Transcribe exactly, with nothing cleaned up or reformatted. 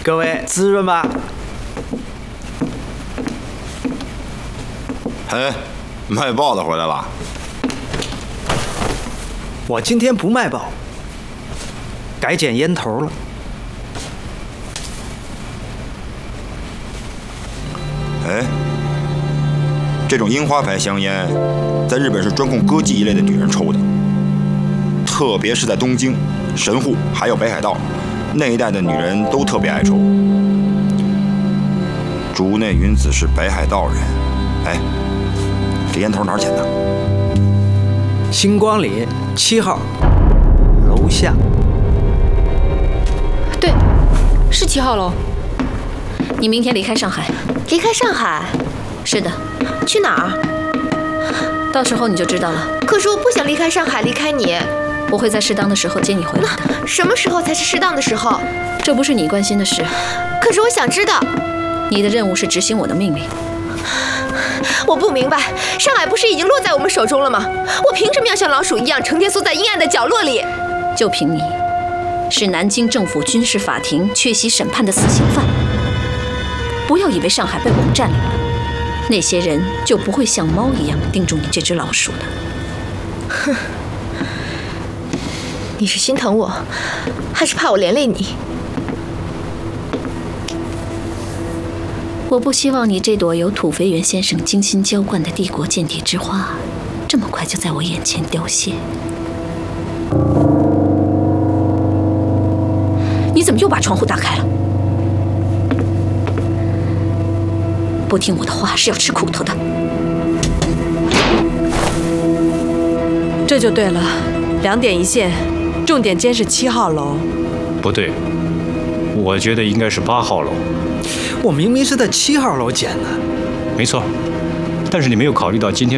各位滋润吧。 哎，卖报的回来了。 我今天不卖报，改捡烟头了。 哎，这种樱花牌香烟，在日本是专供歌妓一类的女人抽的，特别是在东京、神户还有北海道那一带的女人都特别爱抽。竹内云子是北海道人，哎，这烟头哪儿捡的？ 星光里七号楼下。 对，是七号楼。 你明天离开上海。 离开上海？ 是的。 去哪儿？ 到时候你就知道了。 可是我不想离开上海，离开你。 我会在适当的时候接你回来的。 什么时候才是适当的时候？ 这不是你关心的事。 可是我想知道。 你的任务是执行我的命令。 我不明白，上海不是已经落在我们手中了吗？我凭什么要像老鼠一样成天缩在阴暗的角落里？ 就凭你，是南京政府军事法庭缺席审判的死刑犯。不要以为上海被我们占领了，那些人就不会像猫一样盯住你这只老鼠的。 哼，你是心疼我，还是怕我连累你？ 我不希望你这朵由土肥原先生精心浇灌的帝国间谍之花，这么快就在我眼前凋谢。你怎么又把窗户打开了？不听我的话是要吃苦头的。 这就对了，两点一线，重点监视七号楼。 不对，我觉得应该是八号楼。 我明明是在七号楼捡的。 没错，但是你没有考虑到今天